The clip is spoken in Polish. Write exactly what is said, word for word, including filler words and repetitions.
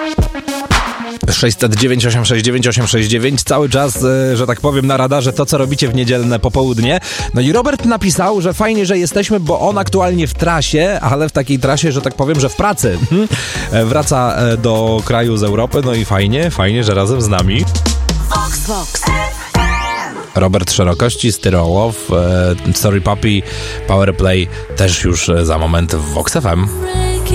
sześćset dziewięć osiem sześć dziewięć osiem sześć dziewięć. Cały czas, że tak powiem, na radarze to, co robicie w niedzielne popołudnie. No i Robert napisał, że fajnie, że jesteśmy, bo on aktualnie w trasie, ale w takiej trasie, że tak powiem, że w pracy. Wraca do kraju z Europy, no i fajnie, fajnie, że razem z nami. Vox, Vox. Robert Szerokości, Styrołow, Sorry Puppy, Powerplay też już za moment w Vox F M.